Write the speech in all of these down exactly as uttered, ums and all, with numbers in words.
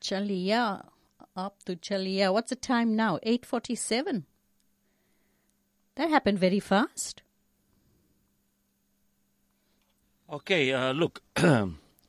Chaliya, up to Chaliya. What's the time now? eight forty-seven. That happened very fast. Okay, uh, look. uh,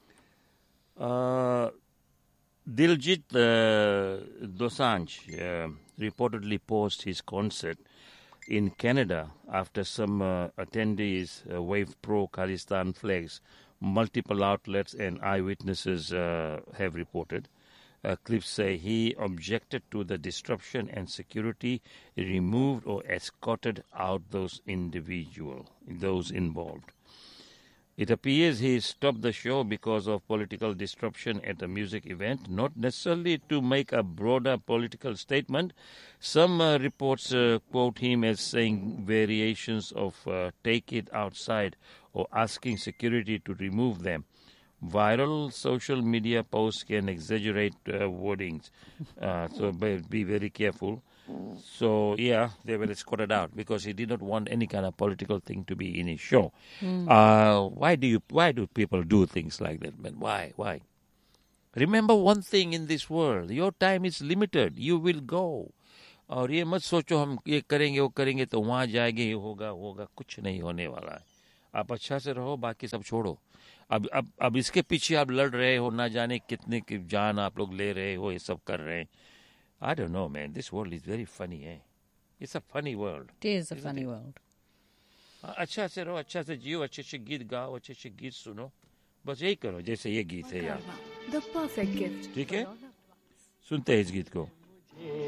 Diljit uh, Dosanjh uh, reportedly paused his concert in Canada after some uh, attendees uh, waved pro-Khalistan flags. Multiple outlets and eyewitnesses uh, have reported. Uh, clips say he objected to the disruption and security removed or escorted out those individual, those involved. It appears he stopped the show because of political disruption at a music event, not necessarily to make a broader political statement. Some uh, reports uh, quote him as saying variations of uh, take it outside or asking security to remove them. Viral social media posts can exaggerate uh, wordings, uh, so be, be very careful. So, yeah, they were escorted out because he did not want any kind of political thing to be in his show. Mm. Uh, why do you? Why do people do things like that, man? Why? Why? Remember one thing in this world: your time is limited. You will go. और ये मत सोचो हम ये करेंगे वो करेंगे तो वहाँ जाएंगे ये होगा होगा कुछ नहीं होने वाला है. आप अच्छा से रहो बाकी सब छोड़ो. अब अब अब इसके पीछे आप लड़ रहे हो ना जाने कितने की जान आप लोग ले रहे हो ये सब कर रहे हैं. I don't know, man. This world is very funny, eh? It's a funny world. It is a funny it? world. अच्छा से रहो, अच्छा से जियो, अच्छे अच्छे गीत गाओ, अच्छे अच्छे गीत सुनो. बस यही करो जैसे ये गीत है यार. The perfect gift. ठीक है? सुनते हैं इस गीत को.